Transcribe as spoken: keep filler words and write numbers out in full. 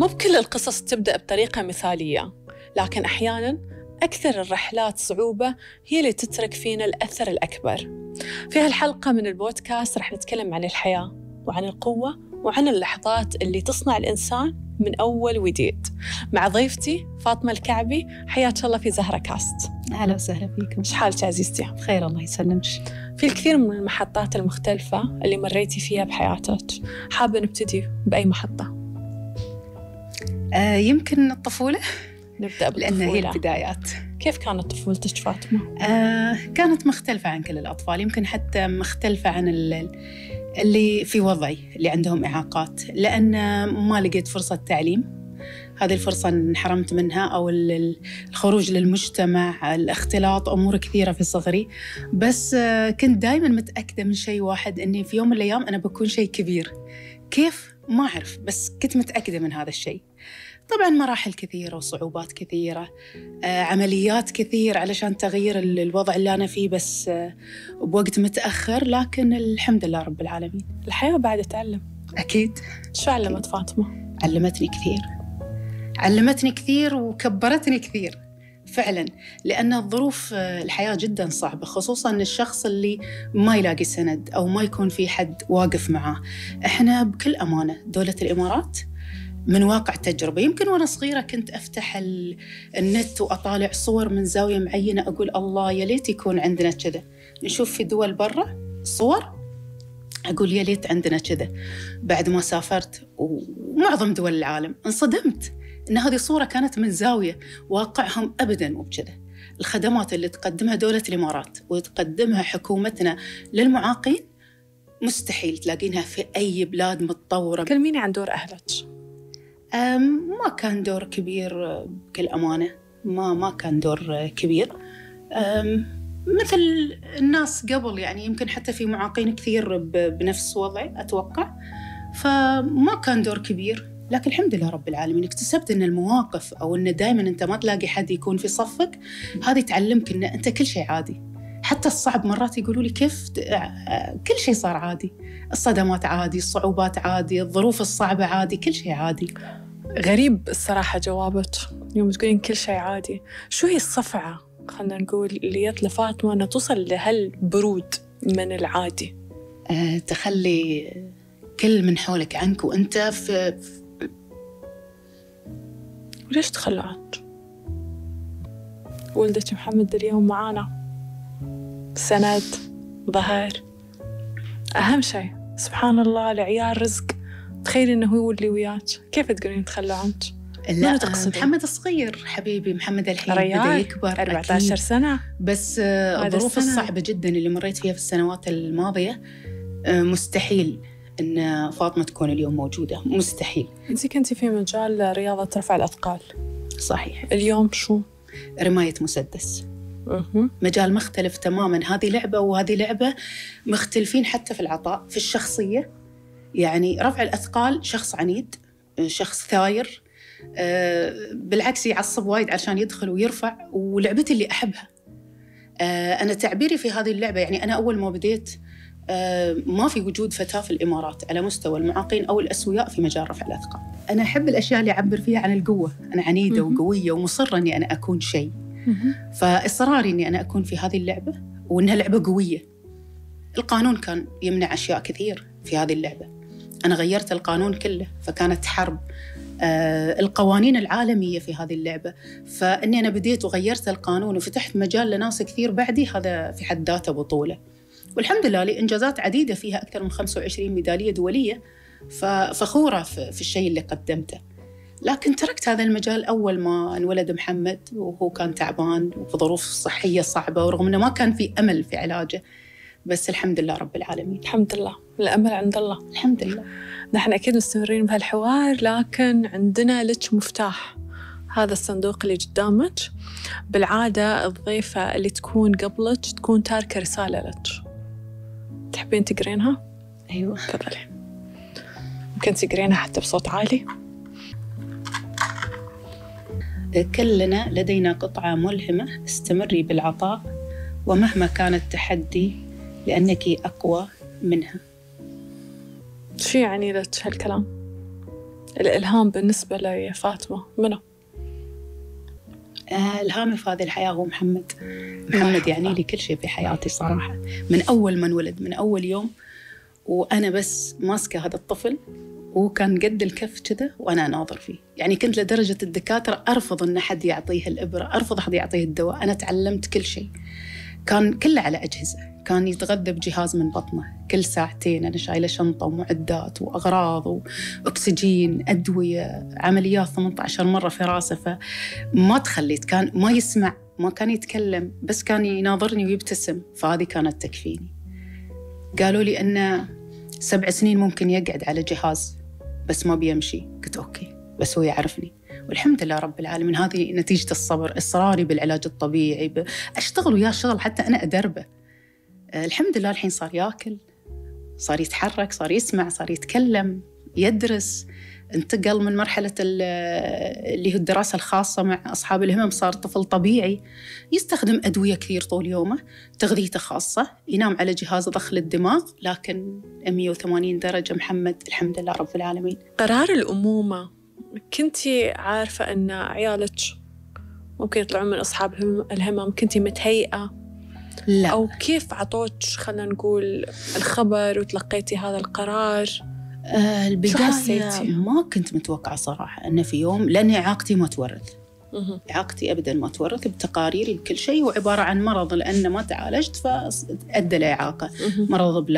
مو بكل القصص تبدأ بطريقة مثالية، لكن أحياناً أكثر الرحلات صعوبة هي اللي تترك فينا الأثر الأكبر. في هالحلقة من البودكاست رح نتكلم عن الحياة وعن القوة وعن اللحظات اللي تصنع الإنسان من أول وجديد، مع ضيفتي فاطمة الكعبي. حياك الله في زهرة كاست. أهلا وسهلا فيكم. إيش حالك عزيزتي؟ بخير الله يسلمك. في الكثير من المحطات المختلفة اللي مريتي فيها بحياتك، حابة نبتدي بأي محطة؟ آه يمكن الطفولة. نبدأ بالطفولة لأن هي البدايات. كيف كانت طفولتك فاطمة؟ آه كانت مختلفة عن كل الأطفال، يمكن حتى مختلفة عن اللي في وضعي اللي عندهم إعاقات، لأن ما لقيت فرصة تعليم. هذه الفرصة انحرمت منها، أو الخروج للمجتمع، الاختلاط، أمور كثيرة في صغري. بس كنت دائما متأكدة من شيء واحد، أني في يوم من الأيام أنا بكون شيء كبير. كيف؟ ما أعرف، بس كنت متأكدة من هذا الشيء. طبعاً مراحل كثيرة وصعوبات كثيرة، عمليات كثير علشان تغيير الوضع اللي أنا فيه، بس بوقت متأخر، لكن الحمد لله رب العالمين. الحياة بعد تعلم. أكيد. شو علمت فاطمة؟ علمتني كثير، علمتني كثير وكبرتني كثير فعلاً، لأن الظروف الحياة جداً صعبة، خصوصاً الشخص اللي ما يلاقي سند أو ما يكون في حد واقف معاه. إحنا بكل أمانة دولة الإمارات من واقع تجربة، يمكن وأنا صغيرة كنت أفتح النت وأطالع صور من زاوية معينة، أقول الله يا ليت يكون عندنا كذا. نشوف في دول برا صور، أقول يا ليت عندنا كذا. بعد ما سافرت ومعظم دول العالم انصدمت إن هذه صورة كانت من زاوية، واقعهم أبداً مو بكذا. الخدمات اللي تقدمها دولة الإمارات وتقدمها حكومتنا للمعاقين مستحيل تلاقينها في أي بلاد متطورة. كلميني عن دور أهلك. ما كان دور كبير بكل أمانة، ما ما كان دور كبير مثل الناس قبل، يعني يمكن حتى في معاقين كثير بنفس وضعي أتوقع، فما كان دور كبير. لكن الحمد لله رب العالمين اكتسبت أن المواقف، أو أن دائما أنت ما تلاقي حد يكون في صفك، هذه تعلمك أن أنت كل شيء عادي. حتى الصعب مرات يقولوا لي كيف كل شيء صار عادي، الصدمات عادي، الصعوبات عادي، الظروف الصعبة عادي، كل شيء عادي. غريب الصراحة جوابك يوم تقولين كل شيء عادي. شو هي الصفعة خلنا نقول اللي جت لفاطمة أن توصل لهالبرود من العادي؟ أه تخلي كل من حولك عنك وأنت في. وليش تخلوا عنك؟ ولدك محمد اليوم معانا، سند، ظهر، أهم شيء. سبحان الله، العيال رزق. تخيلي إنه هو اللي وياك، كيف تقولين تخلوا عنك؟ لا محمد الصغير حبيبي، محمد الحين بدأ يكبر، أربعة عشر سنة. بس الظروف الصعبة جدا اللي مريت فيها في السنوات الماضية مستحيل إن فاطمة تكون اليوم موجودة، مستحيل. أنتي كنتي في مجال رياضة رفع الأثقال. صحيح. اليوم شو؟ رماية مسدس. أه. مجال مختلف تماماً. هذه لعبة وهذه لعبة، مختلفين حتى في العطاء، في الشخصية. يعني رفع الأثقال شخص عنيد، شخص ثاير، أه بالعكس يعصب وايد عشان يدخل ويرفع، ولعبتي اللي أحبها. أه أنا تعبيري في هذه اللعبة، يعني أنا أول ما بديت أه ما في وجود فتاة في الإمارات على مستوى المعاقين أو الأسوياء في مجال رفع الأثقال. أنا أحب الأشياء اللي أعبر فيها عن القوة، أنا عنيدة وقوية ومصرة أني أنا أكون شيء. فإصراري أني أنا أكون في هذه اللعبة وأنها لعبة قوية. القانون كان يمنع أشياء كثير في هذه اللعبة، أنا غيرت القانون كله، فكانت حرب. آه القوانين العالمية في هذه اللعبة، فإني أنا بديت وغيرت القانون وفتحت مجال لناس كثير بعدي، هذا في حد ذاته بطولة. والحمد لله لي إنجازات عديدة فيها أكثر من خمسة وعشرين ميدالية دولية، ففخورة في, في الشيء اللي قدمته. لكن تركت هذا المجال أول ما انولد محمد، وهو كان تعبان وفي ظروف صحية صعبة، ورغم أنه ما كان في أمل في علاجه، بس الحمد لله رب العالمين. الحمد لله، الأمل عند الله. الحمد لله. نحن أكيد مستمرين بهالحوار، لكن عندنا لك مفتاح، هذا الصندوق اللي قدامك. بالعادة الضيفة اللي تكون قبلك تكون تاركة رسالة لك، تحبين تقرينها؟ أيوة تفضلي. ممكن تقرينها حتى بصوت عالي؟ كلنا لدينا قطعة ملهمة، استمري بالعطاء ومهما كان التحدي لأنك أقوى منها. شو يعني لك هالكلام؟ الإلهام بالنسبة لي فاطمة منو؟ آه إلهامي في هذه الحياة هو محمد. محمد يعني لي كل شيء في حياتي صراحة، من أول ما انولد، من أول يوم وأنا بس ماسكة هذا الطفل، وكان قد الكف كذا وأنا أناظر فيه. يعني كنت لدرجة الدكاترة أرفض أن أحد يعطيه الإبرة، أرفض أحد يعطيه الدواء. أنا تعلمت كل شيء، كان كله على أجهزة، كان يتغذى بجهاز من بطنه كل ساعتين، أنا شايلة شنطة ومعدات وأغراض وأكسجين، أدوية، عمليات ثمانية عشر مرة في راسه. فما تخليت، كان ما يسمع، ما كان يتكلم، بس كان يناظرني ويبتسم، فهذه كانت تكفيني. قالوا لي أنه سبع سنين ممكن يقعد على جهاز بس ما بيمشي، قلت أوكي، بس هو يعرفني. والحمد لله رب العالمين، هذه نتيجة الصبر، إصراري بالعلاج الطبيعي، أشتغل وياه شغل حتى أنا أدربه. الحمد لله الحين صار يأكل، صار يتحرك، صار يسمع، صار يتكلم، يدرس، انتقل من مرحلة اللي هو الدراسة الخاصة مع أصحاب الهمم، صار طفل طبيعي، يستخدم أدوية كثير طول يومه، تغذيته خاصة، ينام على جهاز ضخ للدماغ، لكن مئة وثمانين درجة محمد الحمد لله رب العالمين. قرار الأمومة، كنتي عارفة أن عيالك ممكن يطلعون من أصحاب الهمم؟ كنتي متهيئة؟ لا. أو كيف عطوك خلنا نقول الخبر وتلقيتي هذا القرار؟ آه البداية ما كنت متوقعة صراحة أن في يوم، لأن إعاقتي ما تورث. إعاقتي أبداً ما تورث، بتقاريري بكل شيء، وعبارة عن مرض لأن ما تعالجت فأدى لإعاقة، مرض بلا